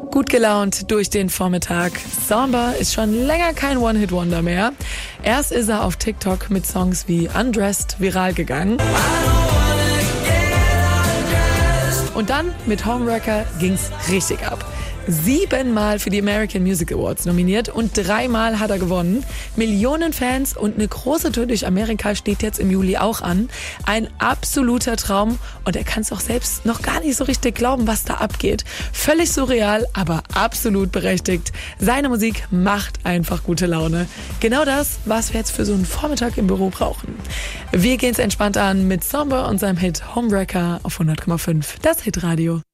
Gut gelaunt durch den Vormittag. Samba ist schon länger kein One-Hit-Wonder mehr. Erst ist er auf TikTok mit Songs wie Undressed viral gegangen. Und dann mit Homewrecker ging's richtig ab. 7-mal für die American Music Awards nominiert und 3-mal hat er gewonnen. Millionen Fans und eine große Tour durch Amerika steht jetzt im Juli auch an. Ein absoluter Traum und er kann es auch selbst noch gar nicht so richtig glauben, was da abgeht. Völlig surreal, aber absolut berechtigt. Seine Musik macht einfach gute Laune. Genau das, was wir jetzt für so einen Vormittag im Büro brauchen. Wir gehen's entspannt an mit Samba und seinem Hit Homewrecker auf 100,5. Das Hitradio.